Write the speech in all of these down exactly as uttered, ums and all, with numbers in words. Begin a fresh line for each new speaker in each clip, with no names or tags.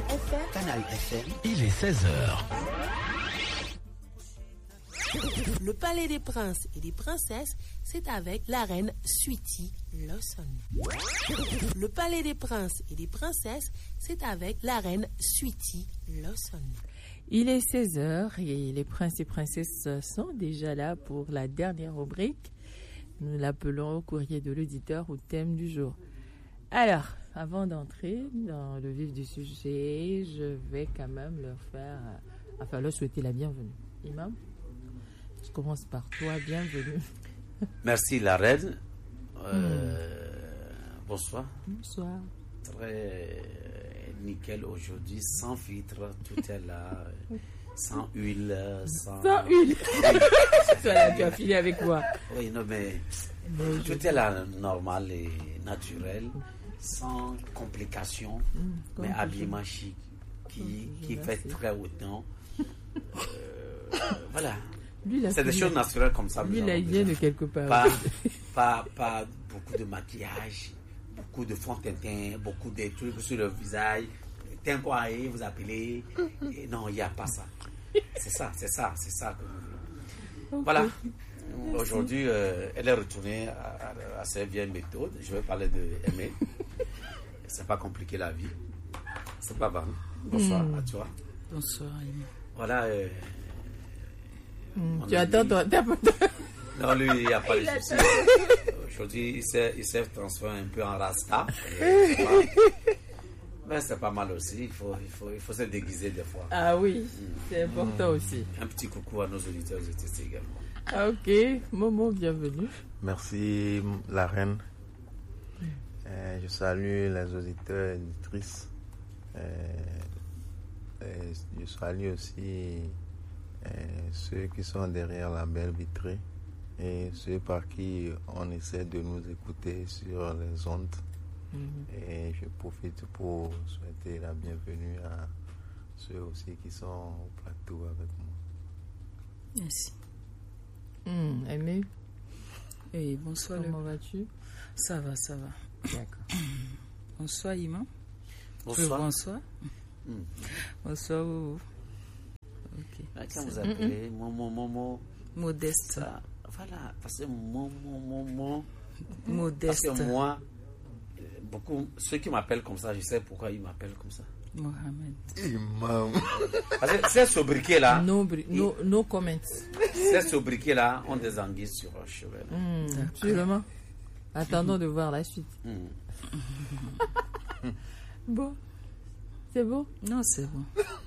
F M.
Canal F M.
Il est seize heures.
Le Palais des Princes et des Princesses, c'est avec la reine Sweety Lawson. Le Palais des Princes et des Princesses, c'est avec la reine Sweety Lawson.
Il est seize heures et les princes et princesses sont déjà là pour la dernière rubrique. Nous l'appelons courrier de l'auditeur au thème du jour. Alors, avant d'entrer dans le vif du sujet, je vais quand même leur faire, enfin leur souhaiter la bienvenue. Imam, je commence par toi, bienvenue.
Merci la reine. Euh, mm. Bonsoir.
Bonsoir.
Très nickel aujourd'hui, sans filtre, tout est là, sans huile, sans...
Sans huile. Voilà, tu as fini avec moi.
Oui, non mais,
mais
tout je... est là normal et naturel, sans complications, mmh, mais habillement chic, qui, qui fait très hautement. Euh, voilà. Lui, c'est des choses naturelles comme ça.
Lui, là, il vient de quelque part.
Pas, pas, pas beaucoup de maquillage, beaucoup de fond de teint, beaucoup de trucs sur le visage. Teint quoi, vous appelez. Et non, il n'y a pas ça. C'est ça, c'est ça, c'est ça que nous voulons. Okay. Voilà. Merci. Aujourd'hui, euh, elle est retournée à, à, à ses vieilles méthodes. Je vais parler de aimer. C'est pas compliqué la vie. C'est pas vrai. Bonsoir mmh. à toi.
Bonsoir.
Voilà. Euh,
Mmh, tu attends toi,
non, lui, il n'y a pas de soucis. Aujourd'hui, il s'est, il s'est transformé un peu en rasta. Mais c'est pas mal aussi. Il faut, il faut, il faut se déguiser des fois.
Ah oui, mmh. c'est important mmh. aussi.
Un petit coucou à nos auditeurs et également.
Ah, ok, Momo, bienvenue.
Merci, la reine. Mmh. Euh, je salue les auditeurs et auditrices. Euh, et je salue aussi Et ceux qui sont derrière la belle vitrée et ceux par qui on essaie de nous écouter sur les ondes. Mm-hmm. Et je profite pour souhaiter la bienvenue à ceux aussi qui sont au plateau avec moi.
Merci.
Mmh, Aimé.
Et bonsoir.
Comment le... vas-tu?
Ça va, ça va.
D'accord.
Bonsoir Iman.
Bonsoir.
Bonsoir.
Mmh.
Bonsoir.
Okay. Quand vous appelez Momo Momo
Modeste.
Ça, voilà, parce que Momo Momo
Modeste.
Parce que moi, beaucoup, ceux qui m'appellent comme ça, je sais pourquoi ils m'appellent comme ça.
Mohamed.
Imam.
Parce que ces sobriquets là.
No, no, no comments.
Ces sobriquets là ont des anguilles sur leur chevet.
Mmh, absolument. Attendons de voir la suite.
Mmh.
Bon. C'est bon?
Non, c'est bon.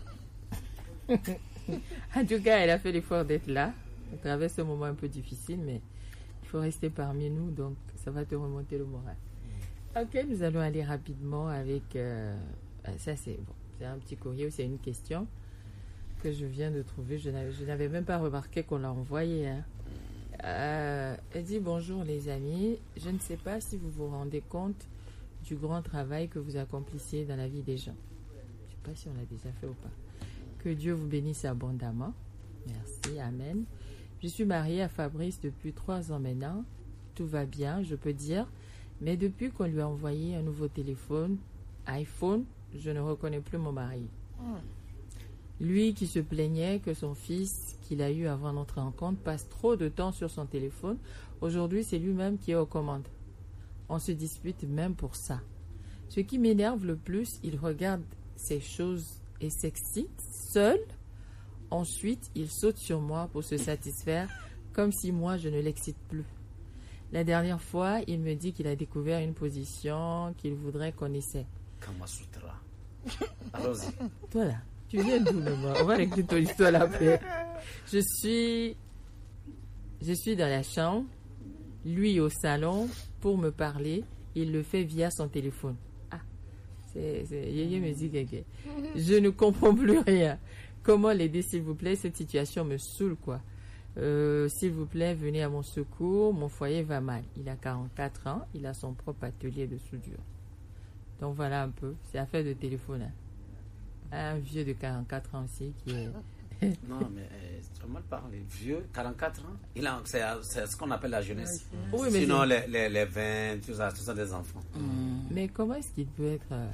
En tout cas, elle a fait l'effort d'être là à travers ce moment un peu difficile, mais il faut rester parmi nous, donc ça va te remonter le moral. Ok, nous allons aller rapidement avec... Euh, ça, c'est bon, c'est un petit courrier ou c'est une question que je viens de trouver. Je n'avais, je n'avais même pas remarqué qu'on l'a envoyé. Hein. Euh, elle dit « Bonjour les amis, je ne sais pas si vous vous rendez compte du grand travail que vous accomplissez dans la vie des gens. » Je ne sais pas si on l'a déjà fait ou pas. Que Dieu vous bénisse abondamment. Merci, amen. Je suis mariée à Fabrice depuis trois ans maintenant. Tout va bien, je peux dire. Mais depuis qu'on lui a envoyé un nouveau téléphone, iPhone, je ne reconnais plus mon mari. Lui qui se plaignait que son fils, qu'il a eu avant notre rencontre, passe trop de temps sur son téléphone. Aujourd'hui, c'est lui-même qui est aux commandes. On se dispute même pour ça. Ce qui m'énerve le plus, il regarde ces choses et s'excite seul. Ensuite, il saute sur moi pour se satisfaire, comme si moi, je ne l'excite plus. La dernière fois, il me dit qu'il a découvert une position qu'il voudrait qu'on essaie.
Kama Sutra. Allons-y.
Voilà. Tu viens d'où, maman? On va écouter ton histoire après. Je suis... Je suis dans la chambre, lui au salon, pour me parler. Il le fait via son téléphone. C'est, c'est, yéyé me dit gaga. Je ne comprends plus rien. Comment l'aider, s'il vous plaît? Cette situation me saoule, quoi. Euh, s'il vous plaît, venez à mon secours. Mon foyer va mal. Il a quarante-quatre ans. Il a son propre atelier de soudure. Donc voilà un peu. C'est affaire de téléphone. Hein. Un vieux de quarante-quatre ans aussi qui est...
Non, mais euh, tu as mal parlé. Vieux, quarante-quatre ans, il a, c'est, c'est ce qu'on appelle la jeunesse.
Oui, mais
sinon, les, les, les vingt, tout ça, tout ça des enfants.
Mmh. Mais comment est-ce qu'il peut être euh,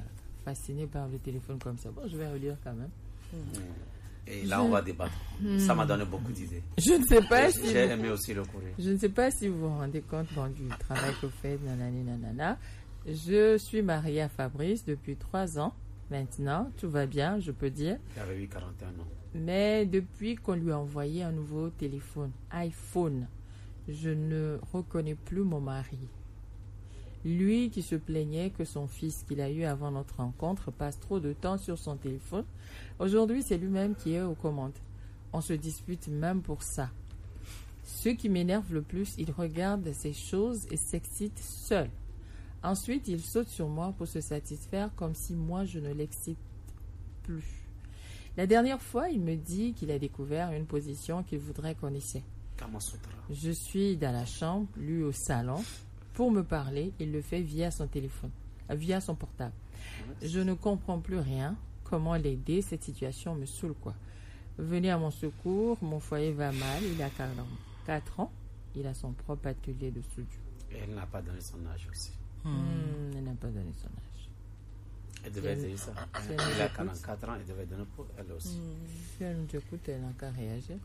fasciné par le téléphone comme ça. Bon, je vais relire quand même.
Et là, on va débattre. Ça m'a donné beaucoup d'idées.
Je ne sais pas si...
J'ai
vous-
aimé aussi le courrier.
Je ne sais pas si vous vous rendez compte bon, du travail que vous faites, nanani, nanana. Je suis mariée à Fabrice depuis trois ans maintenant. Tout va bien, je peux dire.
Il avait eu quarante et un ans.
Mais depuis qu'on lui a envoyé un nouveau téléphone, iPhone, je ne reconnais plus mon mari. Lui qui se plaignait que son fils qu'il a eu avant notre rencontre passe trop de temps sur son téléphone, aujourd'hui c'est lui-même qui est aux commandes. On se dispute même pour ça. Ce qui m'énerve le plus, il regarde ces choses et s'excite seul. Ensuite, il saute sur moi pour se satisfaire comme si moi je ne l'excite plus. La dernière fois, il me dit qu'il a découvert une position qu'il voudrait qu'on essaie.
Kama Sutra.
Je suis dans la chambre, lui au salon. Pour me parler, il le fait via son téléphone, euh, via son portable. Je ne comprends plus rien. Comment l'aider? Cette situation me saoule, quoi. Venez à mon secours, mon foyer va mal. Il a quatre ans. Il a son propre atelier de soudure.
Et elle n'a pas donné son âge aussi.
Hmm, elle n'a pas donné son âge.
Elle devait
C'est-
dire ça.
c'est-
Elle a quarante-quatre ans, elle devait donner pour elle aussi.
Si elle nous écoute, elle n'a qu'à réagir.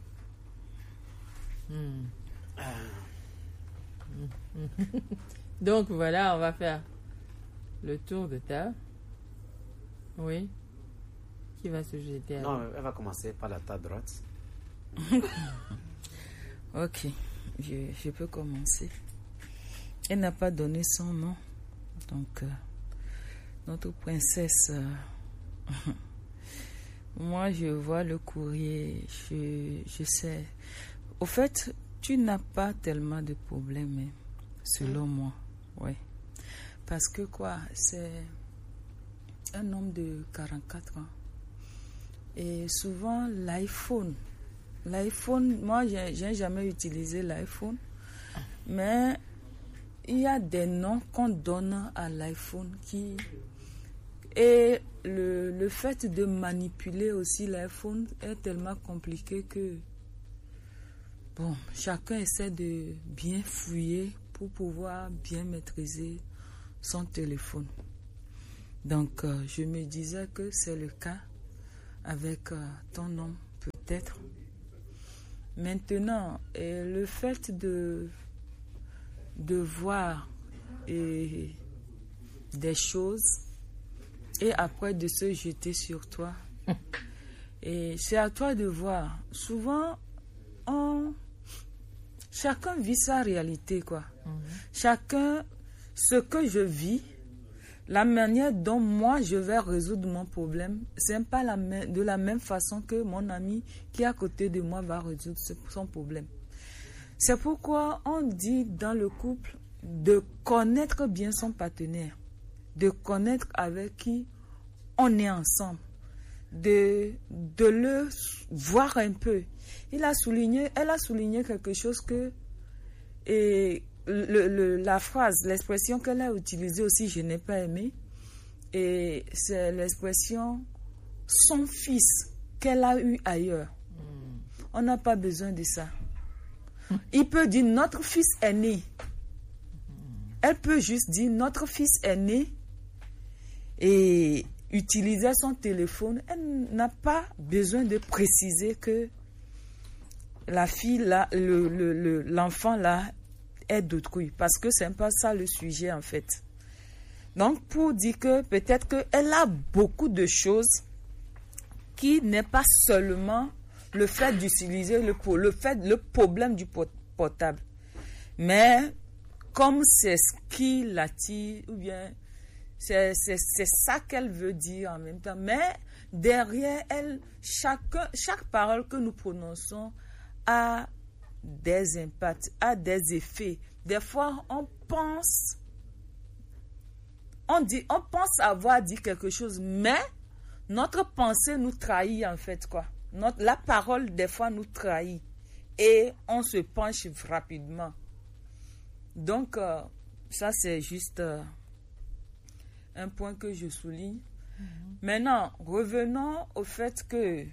Hmm.
Ah,
Donc voilà, on va faire le tour de table. Oui. Qui va se jeter à
non, elle va commencer par la table droite.
Ok, je, je peux commencer. Elle n'a pas donné son nom. Donc, euh, notre princesse, euh, moi, je vois le courrier, je, je sais. Au fait, tu n'as pas tellement de problèmes, hein, selon moi. Ouais. Parce que quoi, c'est un homme de quarante-quatre ans. Et souvent, l'iPhone, l'iPhone, moi, j'ai j'ai jamais utilisé l'iPhone, mais il y a des noms qu'on donne à l'iPhone qui... Et le, le fait de manipuler aussi l'iPhone est tellement compliqué que... Bon, chacun essaie de bien fouiller pour pouvoir bien maîtriser son téléphone. Donc, euh, je me disais que c'est le cas avec euh, ton nom, peut-être. Maintenant, et le fait de, de voir et, des choses et après de se jeter sur toi, et c'est à toi de voir. Souvent, on, chacun vit sa réalité, quoi. Chacun, ce que je vis, la manière dont moi je vais résoudre mon problème, c'est pas la même, de la même façon que mon ami qui est à côté de moi va résoudre son problème. C'est pourquoi on dit dans le couple de connaître bien son partenaire, de connaître avec qui on est ensemble, de, de le voir un peu. Il a souligné, elle a souligné quelque chose que et Le, le, la phrase, l'expression qu'elle a utilisée aussi, je n'ai pas aimé. Et c'est l'expression son fils qu'elle a eu ailleurs. Mm. On n'a pas besoin de ça. Mm. Il peut dire notre fils est né. Mm. Elle peut juste dire notre fils est né et utiliser son téléphone. Elle n'a pas besoin de préciser que la fille là, le, le, le, l'enfant là, est d'autrui, parce que c'est pas ça le sujet en fait. Donc pour dire que peut-être qu'elle a beaucoup de choses qui n'est pas seulement le fait d'utiliser le, le fait le problème du portable, mais comme c'est ce qui l'attire ou bien c'est, c'est, c'est ça qu'elle veut dire en même temps, mais derrière elle, chacun, chaque parole que nous prononçons a des impacts, a des effets. Des fois, on pense, on dit, on pense avoir dit quelque chose, mais notre pensée nous trahit en fait, quoi. Notre, la parole, des fois, nous trahit et on se penche rapidement. Donc, euh, ça, c'est juste euh, un point que je souligne. Mm-hmm. Maintenant, revenons au fait que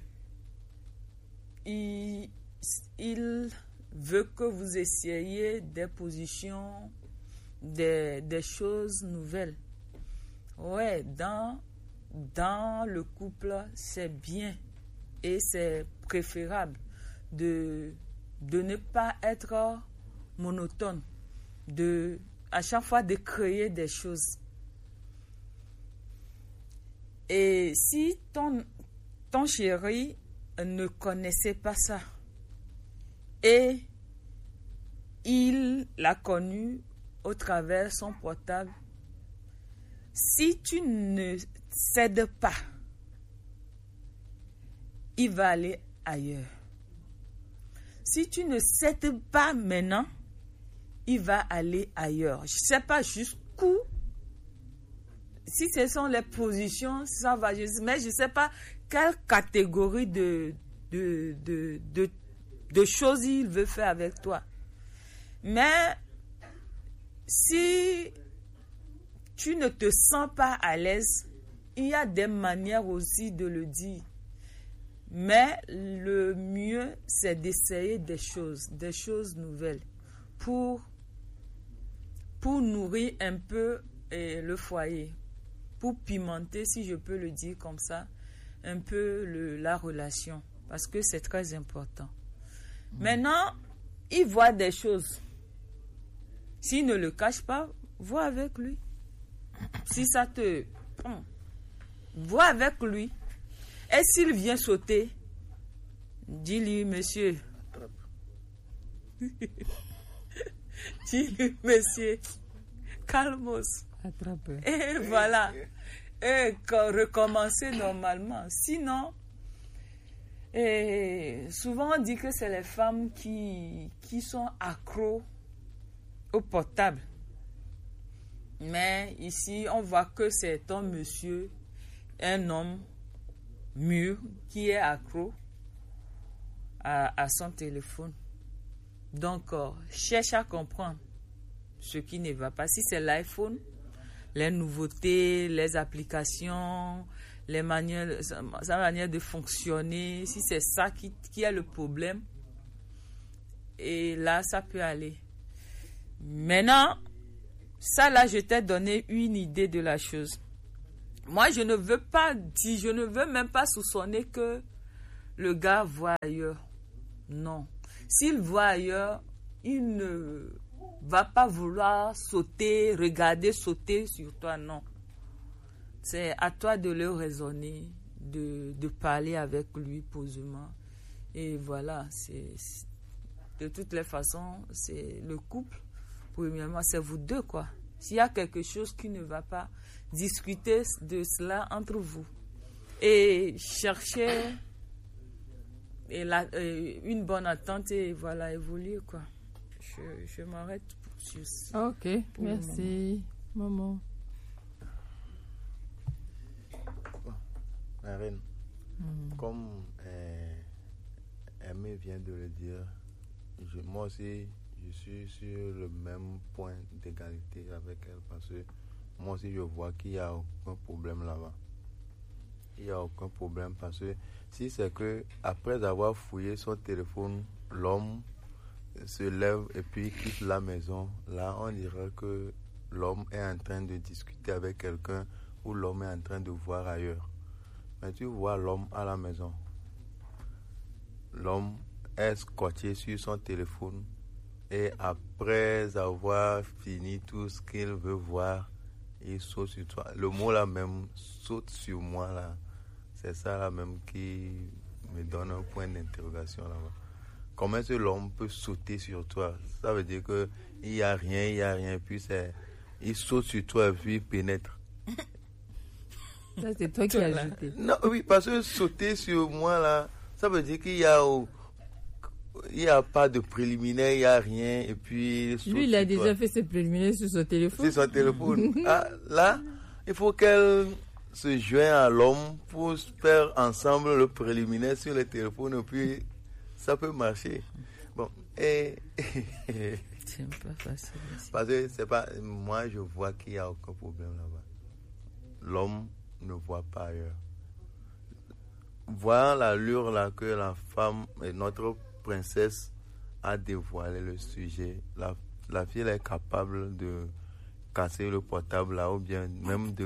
il, il veut que vous essayiez des positions, des, des choses nouvelles. Ouais, dans dans le couple, c'est bien et c'est préférable de, de ne pas être monotone, de, à chaque fois de créer des choses. Et si ton, ton chéri ne connaissait pas ça et il l'a connu au travers son portable, si tu ne cèdes pas, il va aller ailleurs. Si tu ne cèdes pas maintenant, il va aller ailleurs. Je ne sais pas jusqu'où, si ce sont les positions, ça va, mais je ne sais pas quelle catégorie de, de, de, de, de choses il veut faire avec toi. Mais si tu ne te sens pas à l'aise, il y a des manières aussi de le dire. Mais le mieux, c'est d'essayer des choses, des choses nouvelles pour, pour nourrir un peu eh, le foyer, pour pimenter, si je peux le dire comme ça, un peu le, la relation, parce que c'est très important. Mmh. Maintenant, il voit des choses. S'il ne le cache pas, vois avec lui. Si ça te... vois avec lui. Et s'il vient sauter, dis-lui, monsieur. Dis-lui, monsieur, calmos.
Attrape.
Et voilà. Et recommencer normalement. Sinon, et souvent on dit que c'est les femmes qui, qui sont accros au portable. Mais ici, on voit que c'est un monsieur, un homme mûr qui est accro à, à son téléphone. Donc, euh, cherche à comprendre ce qui ne va pas. Si c'est l'iPhone, les nouveautés, les applications, les manières, sa, sa manière de fonctionner, si c'est ça qui, qui est le problème, et là, ça peut aller. Maintenant, ça là, je t'ai donné une idée de la chose. Moi, je ne veux pas dire, je ne veux même pas soupçonner que le gars voit ailleurs. Non. S'il voit ailleurs, il ne va pas vouloir sauter, regarder sauter sur toi, non. C'est à toi de le raisonner, de, de parler avec lui posément. Et voilà, c'est, de toutes les façons, c'est le couple. Premièrement, c'est vous deux, quoi. S'il y a quelque chose qui ne va pas, discutez de cela entre vous. Et cherchez et la, et une bonne attente et voilà, évoluer, quoi. Je, je m'arrête sur ça.
Ok, merci, maman.
Ma reine, mm. comme euh, Aimé vient de le dire, je, moi aussi, je suis sur le même point d'égalité avec elle parce que moi aussi je vois qu'il n'y a aucun problème là-bas. Il n'y a aucun problème parce que si c'est que après avoir fouillé son téléphone, l'homme se lève et puis quitte la maison, là on dirait que l'homme est en train de discuter avec quelqu'un ou l'homme est en train de voir ailleurs. Mais tu vois l'homme à la maison. L'homme est scotché sur son téléphone. Et après avoir fini tout ce qu'il veut voir, il saute sur toi. Le mot là même, saute sur moi là, c'est ça là même qui me donne un point d'interrogation là-bas. Comment est-ce que l'homme peut sauter sur toi? Ça veut dire qu'il n'y a rien, il n'y a rien, puis c'est, il saute sur toi et puis il pénètre.
Ça c'est toi qui as ajouté.
Non, oui, parce que sauter sur moi là, ça veut dire qu'il y a... Il n'y a pas de préliminaire, il n'y a rien. Et puis,
lui, il a déjà toi. fait ses préliminaires sur son téléphone.
Sur son téléphone. Ah, là, il faut qu'elle se joigne à l'homme pour faire ensemble le préliminaire sur le téléphone. Et puis, ça peut marcher. Bon, et...
c'est pas facile.
Parce que c'est pas... Moi, je vois qu'il n'y a aucun problème là-bas. L'homme ne voit pas ailleurs. Voyant l'allure là que la femme et notre princesse a dévoilé le sujet, la, la fille est capable de casser le portable là ou bien même de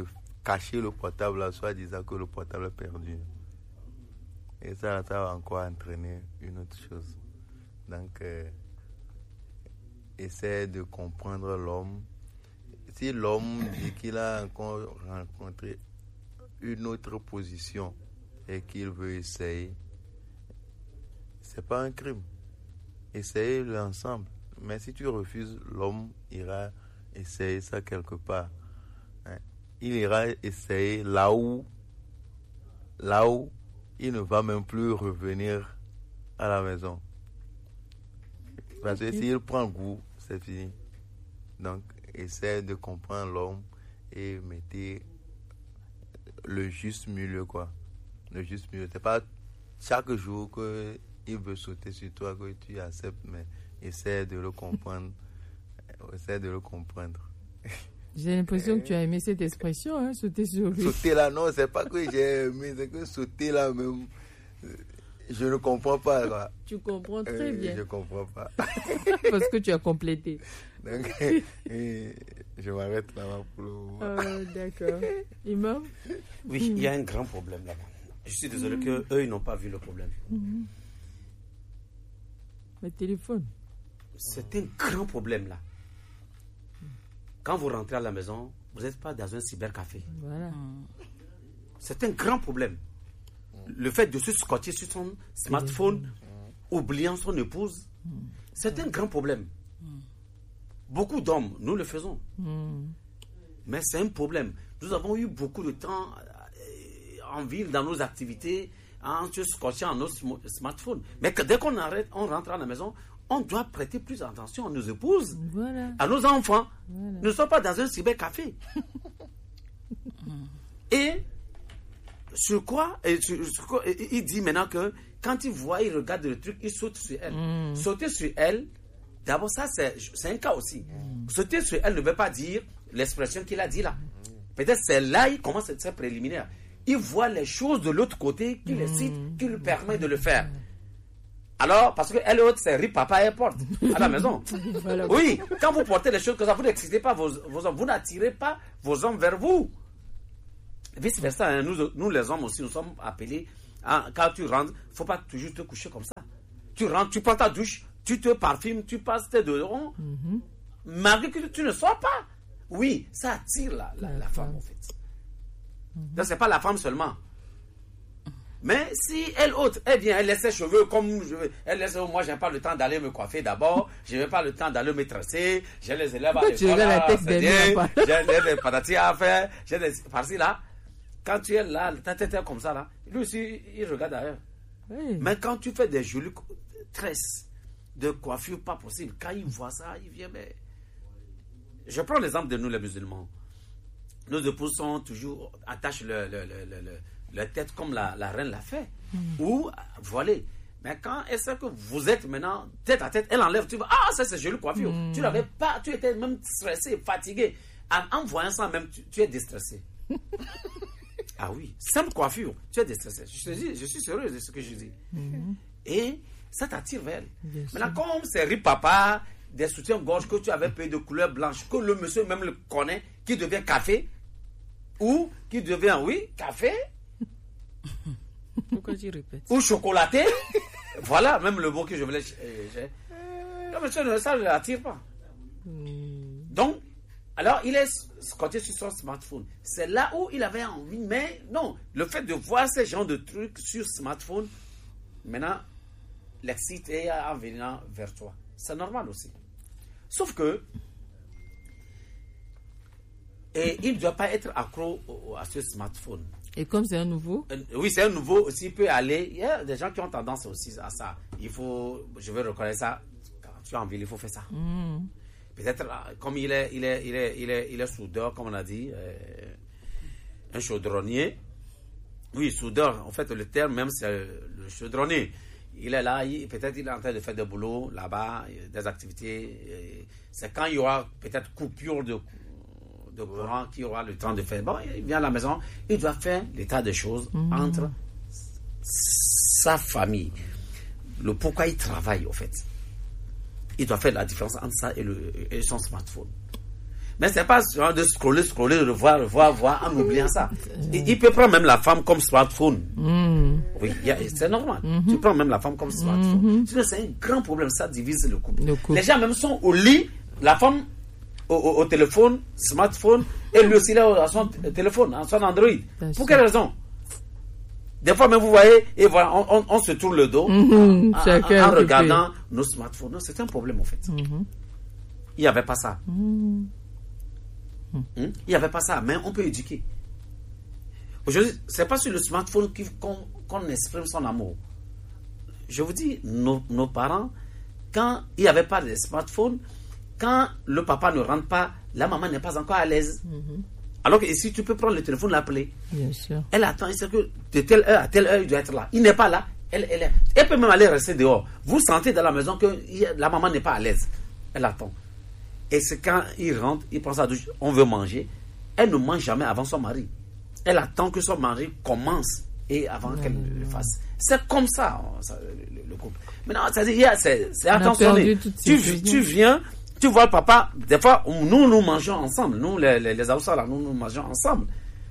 cacher le portable, là, soit disant que le portable est perdu. Et ça, ça va encore entraîner une autre chose. Donc, euh, essaie de comprendre l'homme. Si l'homme dit qu'il a encore rencontré une autre position et qu'il veut essayer, c'est pas un crime. Essayez-le ensemble. Mais si tu refuses, l'homme ira essayer ça quelque part. Hein? Il ira essayer là où, là où il ne va même plus revenir à la maison. Parce que s'il prend goût, c'est fini. Donc, essaie de comprendre l'homme et mettez le juste milieu, quoi. Le juste milieu. C'est pas chaque jour qu'il veut sauter sur toi que tu acceptes, mais essaie de le comprendre. essaie de le comprendre.
J'ai l'impression que tu as aimé cette expression, hein, sauter sur lui.
Sauter là, non, c'est pas que j'ai aimé, c'est que sauter là même, je ne comprends pas. Quoi.
Tu comprends très
euh,
bien.
Je comprends pas.
Parce que tu as complété.
Donc, et je m'arrête là-bas pour le moment.
Oh, d'accord. Imam?
Oui, il y a un grand problème là-bas. Je suis désolé mm. qu'eux, ils n'ont pas vu le problème.
Mm. Le téléphone.
C'est un grand problème là. Quand vous rentrez à la maison, vous n'êtes pas dans un cybercafé.
Voilà.
C'est un grand problème. Le fait de se scotcher sur son smartphone, oubliant son épouse, c'est un grand problème. Beaucoup d'hommes, nous le faisons. Mais c'est un problème. Nous avons eu beaucoup de temps en ville, dans nos activités, en se scotchant nos smartphones. Mais que dès qu'on arrête, on rentre à la maison, on doit prêter plus attention à nos épouses,
voilà.
à nos enfants.
Voilà.
Nous ne sommes pas dans un cybercafé. Et sur quoi, et sur, sur quoi et, il dit maintenant que quand il voit, il regarde le truc, il saute sur elle. Mm. Sauter sur elle, d'abord ça c'est, c'est un cas aussi. Mm. Sauter sur elle ne veut pas dire l'expression qu'il a dit là. Peut-être c'est là il commence à être préliminaire. Il voit les choses de l'autre côté qui mm. les cite, qui lui permet de le faire. Alors, parce que elle autre, c'est rip papa airport à la maison. Voilà. Oui, quand vous portez les choses comme ça, vous n'excitez pas vos, vos hommes, vous n'attirez pas vos hommes vers vous. Vice versa, hein, nous, nous les hommes aussi, nous sommes appelés, hein, quand tu rentres, il ne faut pas toujours te coucher comme ça. Tu rentres, tu prends ta douche, tu te parfumes, tu passes tes deodorants, mm-hmm. malgré que tu ne sois pas. Oui, ça attire la, la, la femme en fait. Mm-hmm. Donc, ce n'est pas la femme seulement. Mais si elle autre, elle vient, elle laisse ses cheveux comme je veux, elle laisse, moi j'ai pas le temps d'aller me coiffer d'abord, je n'ai pas le temps d'aller me tresser, j'ai les élèves à l'école,
la tête
j'ai des patatis à faire, j'ai des par-ci là. Quand tu es là, ta tête est comme ça là, lui aussi il regarde ailleurs. Oui. Mais quand tu fais des jolies tresses, de coiffure pas possible, quand il voit ça, il vient, mais... Je prends l'exemple de nous les musulmans. Nos épouses sont toujours, attachent le... le, le, le, le la tête comme la, la reine l'a fait, mmh. ou voilée. Mais quand elle sait que vous êtes maintenant tête à tête, elle enlève, tu vas, ah, ça c'est joli coiffure. Mmh. Tu n'avais pas, tu étais même stressé, fatigué. En, en voyant ça même, tu, tu es déstressé. Ah oui, simple coiffure, tu es déstressé. Je te dis, je suis sérieux de ce que je dis. Mmh. Et ça t'attire vers elle. Bien maintenant, sûr. Comme c'est rip papa, des soutiens-gorge que tu avais payé de couleur blanche, que le monsieur même le connaît, qui devient café, ou qui devient, oui, café,
pourquoi tu répètes?
Ou chocolaté. Voilà, même le mot que je voulais. Euh, non, monsieur, ça ne l'attire pas. Mm. Donc, alors, il est scotché sur son smartphone. C'est là où il avait envie. Mais non, le fait de voir ces genres de trucs sur smartphone, maintenant, l'excite est en venant vers toi. C'est normal aussi. Sauf que, et il ne doit pas être accro à ce smartphone.
Et comme c'est un nouveau?
Euh, oui, c'est un nouveau. S'il peut aller, il y a des gens qui ont tendance aussi à ça. Il faut, je vais reconnaître ça. Quand tu es en ville, il faut faire ça. Mm. Peut-être, comme il est, il est, il est, il est, il est soudeur, comme on a dit, euh, un chaudronnier. Oui, soudeur. En fait, le terme même, c'est le chaudronnier. Il est là, il, peut-être il est en train de faire des boulots là-bas, des activités. C'est quand il y aura peut-être coupure de de courant qui aura le temps de faire. Bon, il vient à la maison, il doit faire l'état des choses mmh. entre sa famille. Le pourquoi il travaille, au fait. Il doit faire la différence entre ça et, le, et son smartphone. Mais c'est pas genre de scroller, scroller, revoir, revoir, voir en oubliant ça. Il, il peut prendre même la femme comme smartphone.
Mm.
Oui, y a- c'est normal.
Mm-hmm.
Tu prends même la femme comme smartphone. Sinon, c'est un grand problème. Ça divise le couple.
Le couple.
Les gens même sont au lit, la femme au, au- au téléphone, smartphone, et lui aussi là à son t- téléphone, à son Android.
Bien
Pour
sûr.
quelle raison? Des fois même vous voyez, et voilà, on, on- on se tourne le dos
Mhm,
en- en,
chacun
en
occupé.
regardant nos smartphones. Non, c'est un problème en fait.
Mhm.
Il n'y avait pas ça.
Mhm.
Hein? Il n'y avait pas ça, mais on peut éduquer. Aujourd'hui, c'est pas sur le smartphone qu'il- qu'on qu'on exprime son amour. Je vous dis, nos, nos parents, quand il n'y avait pas de smartphone, quand le papa ne rentre pas, la maman n'est pas encore à l'aise. Alors que ici, tu peux prendre le téléphone, l'appeler.
Bien sûr.
Elle attend, il sait que de telle heure à telle heure, il doit être là. Il n'est pas là, elle, elle, est- elle peut même aller rester dehors. Vous sentez dans la maison que il y a- la maman n'est pas à l'aise. Elle attend. Et c'est quand il rentre, il prend sa douche, on veut manger. Elle ne mange jamais avant son mari. Elle attend que son mari commence et avant qu'elle le fasse. C'est comme ça, ça, le, le couple. Maintenant, c'est-à-dire, il y a- c'est c'est
a
attentionné.
perdu toutes ces
Tu,
choses-là.
tu viens, tu vois le papa, des fois, on- nous, nous mangeons ensemble. Nous, les, les, les Haoussa, là, nous, nous mangeons ensemble.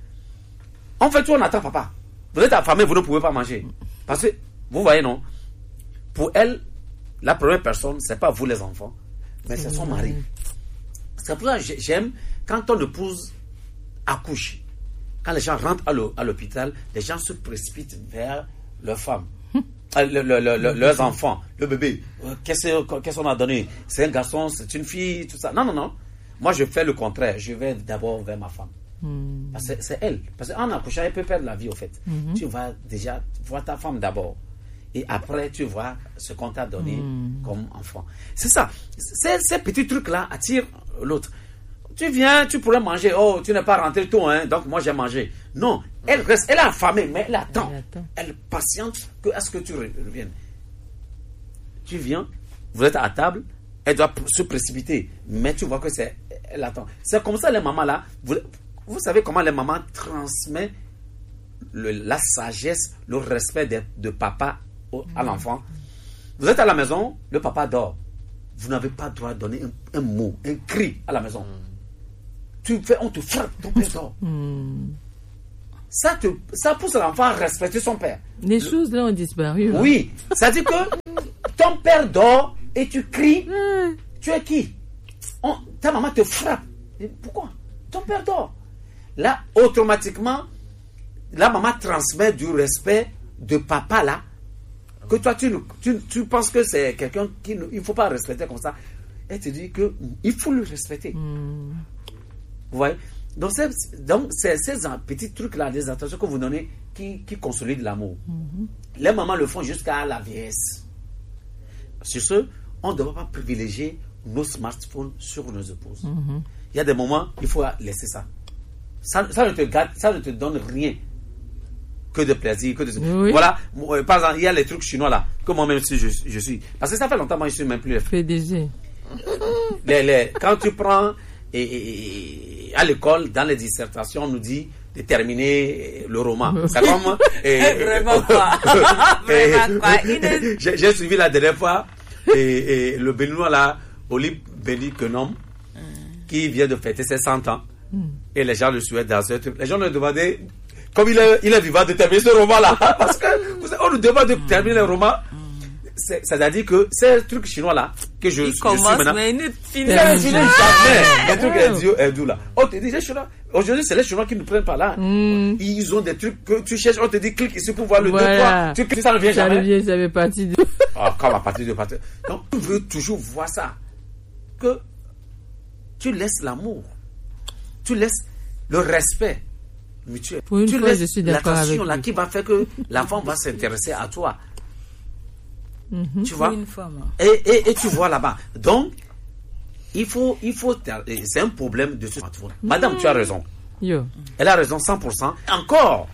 En fait, tout, on attend papa. Vous êtes affamé, vous ne pouvez pas manger. Parce que, vous voyez, non? Pour elle, la première personne, c'est pas vous les enfants, mais c'est son mari. C'est pour ça que j'ai- j'aime quand ton épouse accouche. Quand les gens rentrent à l'hô- à l'hôpital, les gens se précipitent vers leur femme. Euh, le- le- le- le- leurs enfants, le bébé. Euh, Qu'est-ce qu'est-ce qu'on a donné? C'est un garçon, c'est une fille, tout ça. Non, non, non. Moi, je fais le contraire. Je vais d'abord vers ma femme. Parce que c'est elle. Parce qu'en accouchant, elle peut perdre la vie, au fait. Tu vas déjà voir ta femme d'abord. Et après, tu vois ce qu'on t'a donné comme enfant. C'est ça. Ces, ces petits trucs-là attirent l'autre. Tu viens, tu pourrais manger. Oh, tu n'es pas rentré tôt, hein, donc moi j'ai mangé. Non, elle reste, elle est affamée, mais elle attend.
Elle attend.
Elle patiente que, à ce que tu re- reviennes. Tu viens, vous êtes à table, elle doit p- se précipiter, mais tu vois que c'est, elle attend. C'est comme ça les mamans là. Vous, vous savez comment les mamans transmettent le- la sagesse, le respect de, de papa au- à l'enfant. Vous êtes à la maison, le papa dort. Vous n'avez pas le droit de donner un, un mot, un cri à la maison. Tu fais, on te frappe, ton père dort. Ça, te, ça pousse l'enfant à respecter son père.
Les choses là ont disparu. hein.
Oui, ça dit que ton père dort et tu cries.
Ouais.
Tu es qui? On- ta maman te frappe. Et pourquoi? Ton père dort. Là, automatiquement, la maman transmet du respect de papa là. Que toi, tu, ne- tu, tu penses que c'est quelqu'un qu'il ne il faut pas respecter comme ça. Elle te dit que il faut le respecter. Vous voyez? Donc, c'est, donc, c'est ces en- petits trucs-là, des attentions que vous donnez qui, qui consolident l'amour. Les mamans le font jusqu'à la vieillesse. Sur ce, on ne doit pas privilégier nos smartphones sur nos épouses. Il y a des moments, il faut laisser ça. Ça, ça ne te gâte, ça ne te donne rien que de plaisir, que de...
Oui.
Voilà, euh, par exemple, il y a les trucs chinois là, que moi-même si je, je suis. Parce que ça fait longtemps, moi je suis même plus les
P D G.
les, les- quand tu prends et, et- et à l'école, dans les dissertations, on nous dit de terminer le roman. C'est comme... et-
Vraiment quoi.
et-
Vraiment quoi. Il est-
J'ai j'ai suivi la dernière fois et, et le Béninois là, Oli Béni Kenom, qui vient de fêter ses cent ans. Et les gens le souhaitent dans ce truc. Les gens nous demandaient, comme il est, il est vivant, de terminer ce roman là. Parce que vous savez, on nous demande de terminer le roman. C'est- C'est-à-dire que c'est le truc chinois là que je,
Il
je suis
commence,
maintenant.
mais il ne finit
Il a
pas.
fini jamais. Les trucs est dur, est doux là. On te dit, les Chinois. Aujourd'hui, c'est les Chinois qui ne prennent pas là. Ils ont des trucs que tu cherches, on te dit, clique ici pour voir le deux,
Voilà.
trois. Tu cliques, ça ne vient
Ça
jamais.
revient, ça fait partie de...
Ah, comme à partir de partir. Donc, tu veux toujours voir ça. Que tu laisses l'amour. Tu laisses le respect mutuel.
Pour une
tu
fois,
laisses
je suis d'accord
l'attention
avec
là
lui.
qui va faire que l'enfant va s'intéresser à toi. Tu vois?
Une fois, moi.
Et, et, et tu vois là-bas. Donc, il faut, il faut, et c'est un problème de ce smartphone. Madame, tu as raison.
Yo.
Elle a raison cent pour cent. Encore,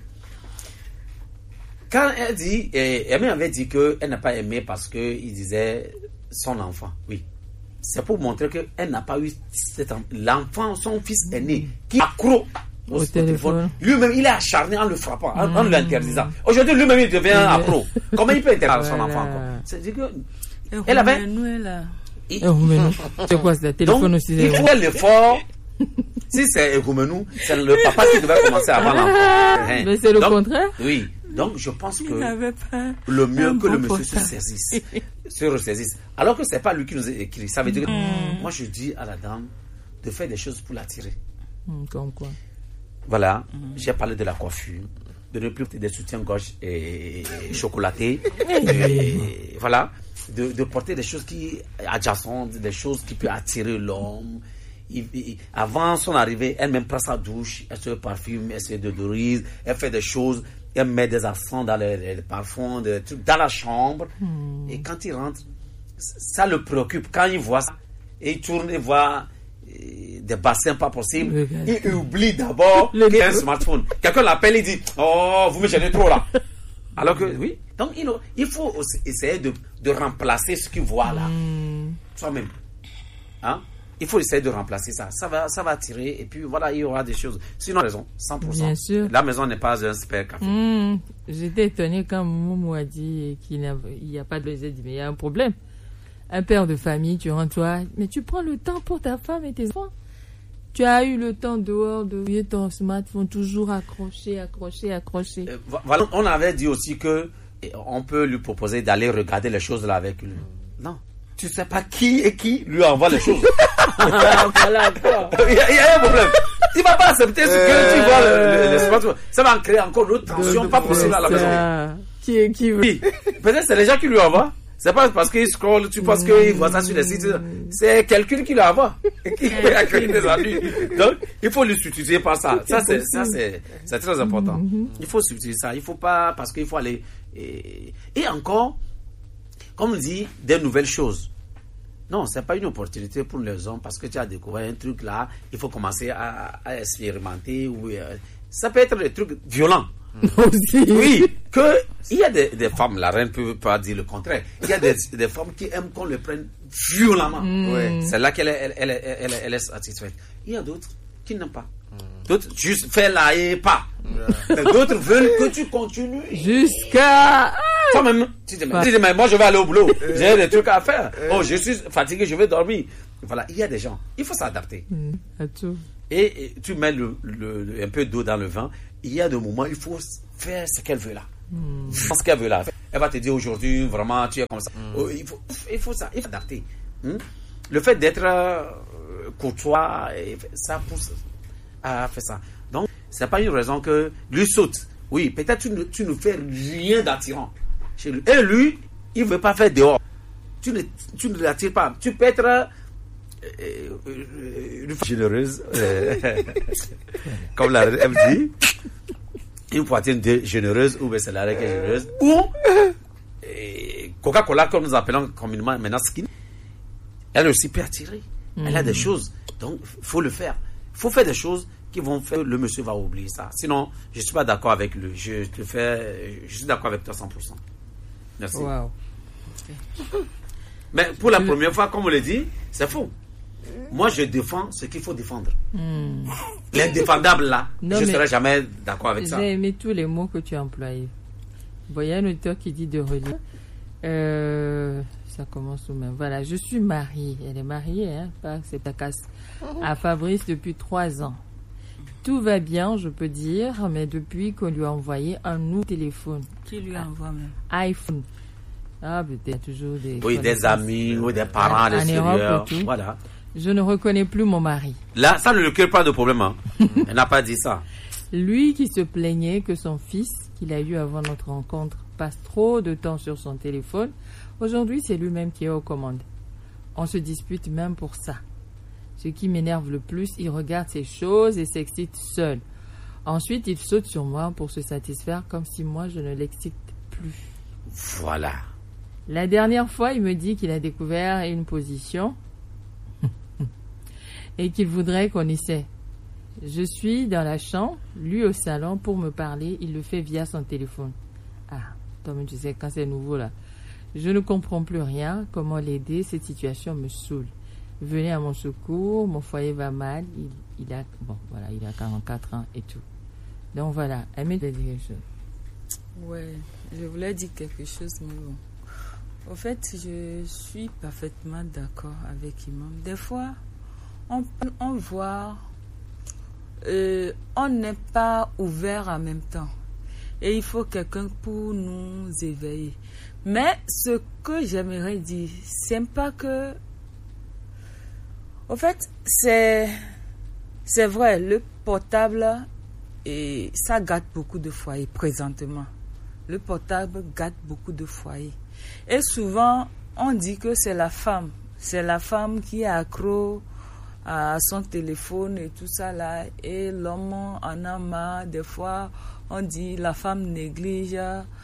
quand elle dit, et elle m'avait dit qu'elle n'a pas aimé parce qu'il disait son enfant. Oui. C'est pour montrer qu'elle n'a pas eu cet enfant. L'enfant, son fils aîné, qui est accro au,
Au téléphone.
Lui-même, il est acharné en le frappant, en, en l'interdisant. Aujourd'hui, lui-même, il devient accro. Comment il peut interdire son
Voilà.
enfant encore? C'est-à-dire que
Et
Elle avait-
Romain, là.
Il-
Eh, Roumenou, c'est quoi ça? Téléphone
Donc,
aussi.
il
c'est-
faut l'effort. Si c'est Roumenou, c'est le papa qui devait commencer avant l'enfant. Hein.
Mais c'est le
Donc,
contraire.
Oui. Donc, je pense
Il
que
n'avait pas
le mieux
un
que le
bon
monsieur se
portable.
saisisse. Se ressaisisse. Alors que c'est pas lui qui nous a écrit. Ça veut dire que moi, je dis à la dame de faire des choses pour l'attirer.
Hum, Comme quoi?
Voilà. J'ai parlé de la coiffure, de ne plus porter des soutiens-gorge et, et chocolatés. Et voilà. De, de porter des choses qui adjacentes, des choses qui peuvent attirer l'homme. Il- il- avant son arrivée, elle-même prend sa douche, elle se parfume, elle se déodorise, elle fait des choses, elle met des accents dans les, les parfums, des trucs dans la chambre. Et quand il rentre, ça le préoccupe. Quand il voit ça, et il tourne et voit euh, des bassins pas possibles,
Regarde.
il oublie d'abord
Le
qu'il y a un
gars.
smartphone. Quelqu'un l'appelle, il dit « Oh, vous me gênez trop là !» Alors que, oui. Donc, il, il faut aussi essayer de, de remplacer ce qu'il voit là. Soi-même. Hein? Il faut essayer de remplacer ça. Ça va, ça va attirer et puis voilà, il y aura des choses. Sinon, raison, cent pour cent.
Bien sûr.
La maison n'est pas un super café.
Hum, J'étais étonnée quand Momo a dit qu'il n'y a pas de j'ai dit, mais il y a un problème. Un père de famille, tu rentres toi, mais tu prends le temps pour ta femme et tes enfants. Tu as eu le temps dehors de vieux ton smartphone toujours accroché, accroché, accroché.
Euh, Voilà, on avait dit aussi que eh, on peut lui proposer d'aller regarder les choses là avec lui. Non. Tu sais pas qui et qui lui envoie les choses.
Voilà quoi.
il, y a, il y a un problème. Il va pas accepter ce que tu vois le, le, le smartphone. Ça va en créer encore une autre tension pas possible à la maison.
Ça, Qui est qui veut?
Oui. Peut-être c'est les gens qui lui envoient. C'est pas parce qu'il scrolle, tu penses qu'il voit ça sur les sites. C'est quelqu'un qui lui envoie. Et qui a créé des ennuis. Donc, il faut le substituer par ça. Ça, c'est, ça, c'est, c'est très important. Il faut substituer ça. Il faut pas, parce qu'il faut aller, et, et encore, comme on dit, des nouvelles choses. Non, c'est pas une opportunité pour les hommes parce que tu as découvert un truc là, il faut commencer à, à expérimenter ou, euh, ça peut être des trucs violents.
Aussi.
Oui, que il y a des, des femmes, la reine peut pas dire le contraire. Il y a des, des femmes qui aiment qu'on les prenne violemment. Ouais. C'est là qu'elle est, elle, elle, elle, elle, elle est satisfaite. Il y a d'autres qui n'aiment pas. D'autres juste fais là et pas. Mais d'autres veulent que tu continues.
Jusqu'à.
Toi-même, tu te dis, tu dis, mais moi je vais aller au boulot. J'ai des trucs à faire. Oh, je suis fatigué, je vais dormir. Voilà, il y a des gens. Il faut s'adapter.
Hum, à tout.
Et, et tu mets le, le, le- un peu d'eau dans le vin. Il y a des moments, il faut faire ce qu'elle veut là. Faire ce qu'elle veut là. Elle va te dire aujourd'hui, vraiment, tu es comme ça. Oh, il, faut, il faut ça, il faut s'adapter. Hmm? Le fait d'être euh, courtois, et ça pousse à faire ça. Donc, c'est pas une raison que lui saute. Oui, peut-être tu ne, tu ne fais rien d'attirant chez lui. Et lui, il ne veut pas faire dehors. Tu ne, tu ne l'attires pas. Tu peux être euh, euh, une femme généreuse, euh, comme la reine dit, une poitrine de généreuse, ou bien c'est la reine qui est généreuse, ou euh, Coca-Cola, comme nous appelons communément maintenant skin, elle aussi peut attirer. Elle a des choses. Donc, il faut le faire. Il faut faire des choses qui vont faire le monsieur va oublier ça. Sinon, je ne suis pas d'accord avec lui. Je te fais, je suis d'accord avec toi cent pour cent. Merci.
Waouh.
Mais pour la première fois, comme on l'a dit, c'est faux. Moi, je défends ce qu'il faut défendre. L'indéfendable, là,
Non,
je ne
mais
serai jamais d'accord avec ça.
J'ai aimé tous les mots que tu as employés. Bon, il y a un auteur qui dit de relire. Euh, ça commence où même. Voilà, je suis mariée. Elle est mariée, hein, pas c'est ta casse. À Fabrice depuis trois ans. Tout va bien, je peux dire, mais depuis qu'on lui a envoyé un nouveau téléphone,
Qui lui envoie même?
iPhone. Ah, peut-être toujours des.
Oui, des
connaissances.
amis ou des parents à
En- en
l'extérieur.
Europe et tout.
Voilà.
Je ne reconnais plus mon mari.
Là, ça ne lui crée pas de problème. Hein. Elle n'a pas dit ça.
Lui qui se plaignait que son fils, qu'il a eu avant notre rencontre, passe trop de temps sur son téléphone, aujourd'hui c'est lui-même qui est aux commandes. On se dispute même pour ça. Ce qui m'énerve le plus, il regarde ces choses et s'excite seul. Ensuite, il saute sur moi pour se satisfaire comme si moi je ne l'excite plus.
Voilà.
La dernière fois, il me dit qu'il a découvert une position et qu'il voudrait qu'on essaie. Je suis dans la chambre, lui au salon pour me parler, il le fait via son téléphone. Ah, toi-même tu sais quand c'est nouveau là. Je ne comprends plus rien, comment l'aider, cette situation me saoule. Venez à mon secours, mon foyer va mal, il, il a bon voilà, il a quarante-quatre ans et tout. Donc voilà, elle m'a dit quelque chose.
Ouais, je voulais dire quelque chose, mais bon. Au fait, je suis parfaitement d'accord avec Imam. Des fois, on, on voit, euh, on n'est pas ouvert en même temps. Et il faut quelqu'un pour nous éveiller. Mais ce que j'aimerais dire, c'est pas que... Au fait, c'est, c'est vrai, le portable, et ça gâte beaucoup de foyers présentement. Le portable gâte beaucoup de foyers. Et souvent, on dit que c'est la femme. C'est la femme qui est accro à son téléphone et tout ça là. Et l'homme en a marre. Des fois, on dit la femme néglige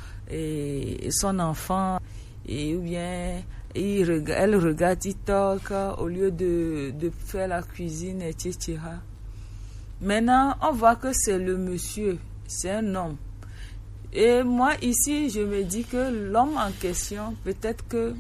et son enfant. Et ou bien, il regarde, elle regarde TikTok au lieu de, de faire la cuisine, et cetera. Maintenant, on voit que c'est le monsieur. C'est un homme. Et moi, ici, je me dis que l'homme en question, peut-être que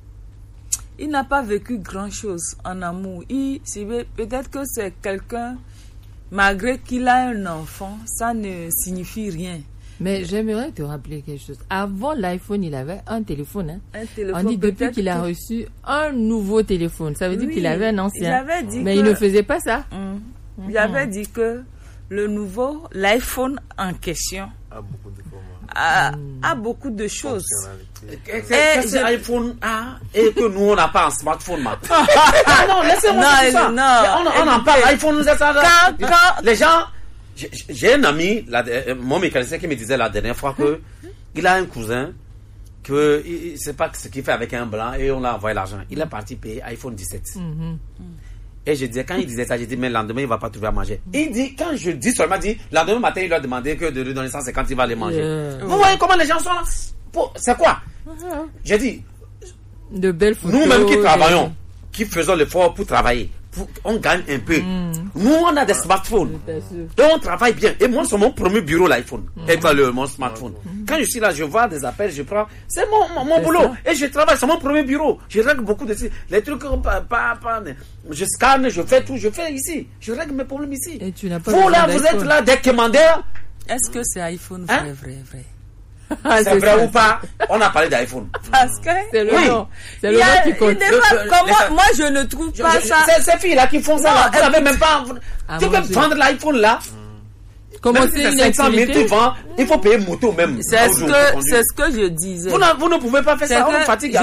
il n'a pas vécu grand-chose en amour. Il, peut-être que c'est quelqu'un, malgré qu'il a un enfant, ça ne signifie rien.
Mais j'aimerais te rappeler quelque chose. Avant l'iPhone, il avait un téléphone. Hein.
Un téléphone.
On dit depuis qu'il a reçu un nouveau téléphone. Ça veut dire
oui,
qu'il avait un ancien.
Dit
mais
que...
il ne faisait pas ça.
Hum. Mm-hmm. J'avais dit que le nouveau, l'iPhone en question,
a beaucoup de
A, a beaucoup de choses.
Qu'est-ce que l'iPhone a et que nous on n'a pas un smartphone maintenant? Ah non, laissez-moi dire ça.
Non,
on, on en parle. iPhone, ça, ça,
quand, quand...
Les gens, j'ai un ami, la, mon mécanicien qui me disait la dernière fois que il a un cousin que il ne sait pas ce qu'il fait avec un blanc et on l'a envoyé l'argent. Il est parti payer iPhone dix-sept. Mm-hmm. Et je disais, quand il disait ça, j'ai dit, mais le lendemain, il ne va pas trouver à manger. Il dit, quand je dis seulement, il dit, le lendemain matin, il lui a demandé que de lui donner cent cinquante, il va les manger. Yeah. Vous voyez comment les gens sont là? C'est quoi? Uh-huh. J'ai dit,
de belles photos.
Nous-mêmes qui travaillons, qui faisons l'effort pour travailler, pour, on gagne un peu. Mm. Nous, on a des smartphones. Et on travaille bien. Et moi, c'est mon premier bureau, l'iPhone. Mm. Et le, mon smartphone. Mm. Quand je suis là, je vois des appels, je prends. C'est mon, mon, mon boulot. Ça. Et je travaille, c'est mon premier bureau. Je règle beaucoup de les trucs, pas, pas, pas, je scanne, je fais tout, je fais ici. Je règle mes problèmes ici.
Et tu n'as pas
vous là, vous êtes là, des commandeurs.
Est-ce que c'est iPhone vrai, hein? vrai, vrai?
Ah, c'est vrai ça. Ou pas? On a parlé d'iPhone.
Parce que
c'est le oui. nom. C'est le nom qui compte.
Le, le, comment, les... Moi, je ne trouve je, pas
je,
ça.
C'est ces filles-là qui font ça. Non, là. Vous n'avez même pas. Ah, tu peux je... vendre l'iPhone là.
Comment c'est une
cinq cent mille, tu vends, il faut payer moto même.
C'est ce que, c'est ce que je disais.
Vous, vous ne pouvez pas faire ça, on fatigue.
Je